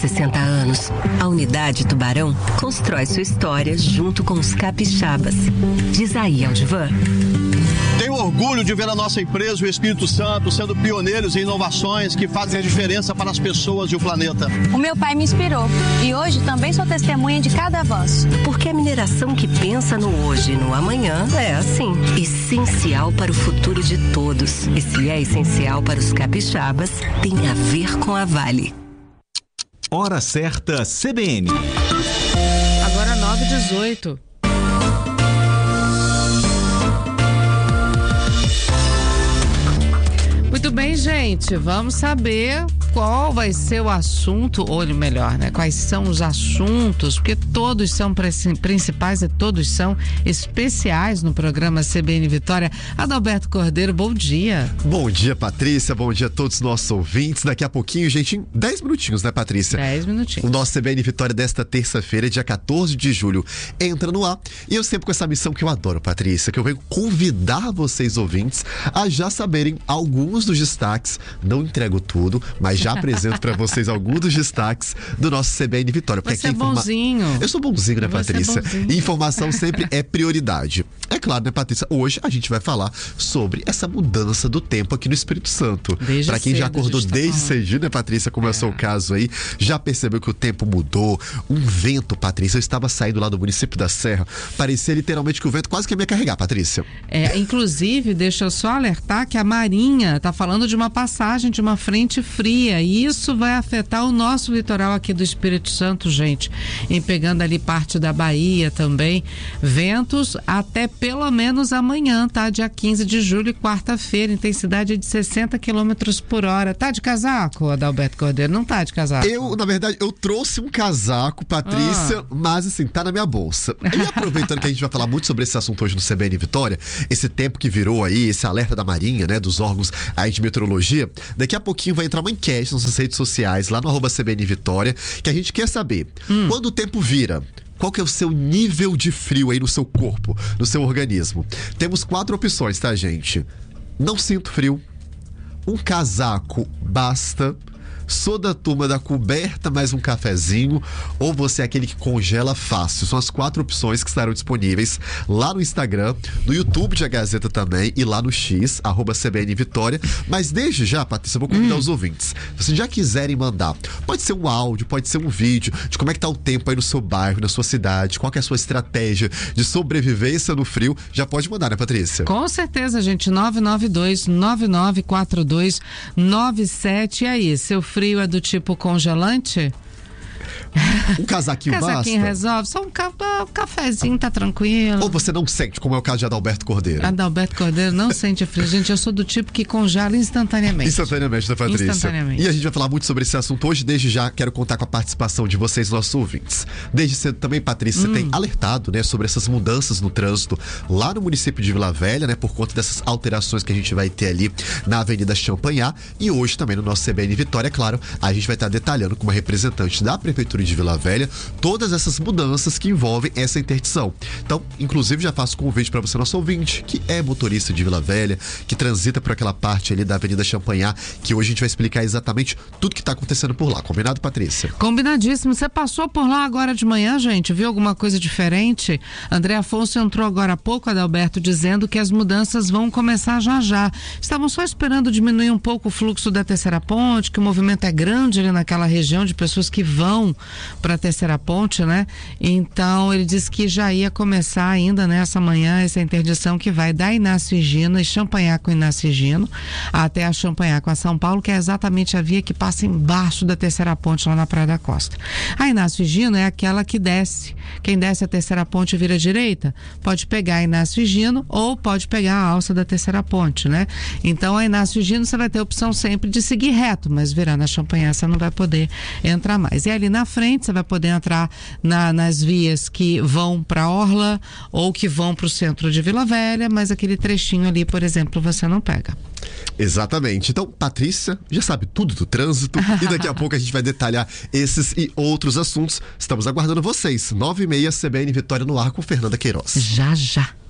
60 anos, a Unidade Tubarão constrói sua história junto com os capixabas. Diz aí, Aldivan. Tenho orgulho de ver a nossa empresa, o Espírito Santo, sendo pioneiros em inovações que fazem a diferença para as pessoas e o planeta. O meu pai me inspirou e hoje também sou testemunha de cada avanço. Porque a mineração que pensa no hoje e no amanhã é assim, essencial para o futuro de todos. E se é essencial para os capixabas, tem a ver com a Vale. Hora certa CBN. Agora 9h18. Muito bem, gente, vamos saber qual vai ser o assunto, ou melhor, né? Quais são os assuntos, porque todos são principais e todos são especiais no programa CBN Vitória. Adalberto Cordeiro, bom dia. Bom dia, Patrícia, bom dia a todos os nossos ouvintes. Daqui a pouquinho, gente, em 10 minutinhos, né, Patrícia? 10 minutinhos. O nosso CBN Vitória desta terça-feira, dia 14 de julho, entra no ar. E eu sempre com essa missão que eu adoro, Patrícia, que eu venho convidar vocês, ouvintes, a já saberem alguns dos destaques. Não entrego tudo, mas já apresento para vocês alguns dos destaques do nosso CBN Vitória. Porque você é bonzinho. Eu sou bonzinho, né, Patrícia? Bonzinho. Informação sempre é prioridade. É claro, né, Patrícia? Hoje a gente vai falar sobre essa mudança do tempo aqui no Espírito Santo. Para quem já acordou desde cedinho, né, Patrícia? Como é o seu caso aí, já percebeu que o tempo mudou. Um vento, Patrícia. Eu estava saindo lá do município da Serra. Parecia literalmente que o vento quase que ia me carregar, Patrícia. Inclusive, deixa eu só alertar que a Marinha está falando de uma passagem de uma frente fria. E isso vai afetar o nosso litoral aqui do Espírito Santo, gente. Em pegando ali parte da Bahia também. Ventos até pelo menos amanhã, tá? Dia 15 de julho, quarta-feira, intensidade de 60 km por hora. Tá de casaco, Adalberto Cordeiro? Não tá de casaco? Na verdade, eu trouxe um casaco, Patrícia, mas assim, tá na minha bolsa. E aproveitando que a gente vai falar muito sobre esse assunto hoje no CBN Vitória, esse tempo que virou aí, esse alerta da Marinha, né, dos órgãos aí de meteorologia, daqui a pouquinho vai entrar uma enquete nas nossas redes sociais, lá no @CBN Vitória, que a gente quer saber, quando o tempo vira, qual que é o seu nível de frio aí no seu corpo, no seu organismo? Temos 4 opções, tá, gente? Não sinto frio, um casaco basta, sou da turma da coberta mais um cafezinho, ou você é aquele que congela fácil. São as 4 opções que estarão disponíveis lá no Instagram, no YouTube de A Gazeta também e lá no X, @CBN Vitória. Mas desde já, Patrícia, eu vou convidar os ouvintes. Se vocês já quiserem mandar, pode ser um áudio, pode ser um vídeo de como é que tá o tempo aí no seu bairro, na sua cidade, qual que é a sua estratégia de sobrevivência no frio, já pode mandar, né, Patrícia? Com certeza, gente. 992-9942-97. E aí, seu frio é do tipo congelante? Um casaquinho basta? Casaquinho resolve, só um cafezinho tá tranquilo. Ou você não sente, como é o caso de Adalberto Cordeiro? Adalberto Cordeiro não sente frio. Gente, eu sou do tipo que congela instantaneamente. Instantaneamente, né, Patrícia? Instantaneamente. E a gente vai falar muito sobre esse assunto hoje. Desde já, quero contar com a participação de vocês, nossos ouvintes. Desde cedo também, Patrícia, você tem alertado, né, sobre essas mudanças no trânsito lá no município de Vila Velha, né, por conta dessas alterações que a gente vai ter ali na Avenida Champagnat. E hoje também no nosso CBN Vitória, é claro, a gente vai estar detalhando com uma representante da Prefeitura de Vila Velha todas essas mudanças que envolvem essa interdição. Então, inclusive, já faço convite para você, nosso ouvinte, que é motorista de Vila Velha, que transita por aquela parte ali da Avenida Champagnat, que hoje a gente vai explicar exatamente tudo que está acontecendo por lá. Combinado, Patrícia? Combinadíssimo. Você passou por lá agora de manhã, gente? Viu alguma coisa diferente? André Afonso entrou agora há pouco, Adalberto, dizendo que as mudanças vão começar já já. Estavam só esperando diminuir um pouco o fluxo da Terceira Ponte, que o movimento é grande ali naquela região de pessoas que vão para a Terceira Ponte, né? Então ele disse que já ia começar ainda nessa manhã essa interdição que vai da Inácio Higino e Champagnat com Inácio Higino até a Champagnat com a São Paulo, que é exatamente a via que passa embaixo da Terceira Ponte lá na Praia da Costa. A Inácio Higino é aquela que desce. Quem desce a Terceira Ponte e vira à direita pode pegar a Inácio Higino ou pode pegar a alça da Terceira Ponte, né? Então a Inácio Higino você vai ter a opção sempre de seguir reto, mas virar na Champagnat você não vai poder entrar mais. E ali na frente você vai poder entrar nas vias que vão para Orla ou que vão para o centro de Vila Velha, mas aquele trechinho ali, por exemplo, você não pega. Exatamente. Então, Patrícia já sabe tudo do trânsito e daqui a pouco a gente vai detalhar esses e outros assuntos. Estamos aguardando vocês. 9h30 CBN Vitória no ar com Fernanda Queiroz. Já, já.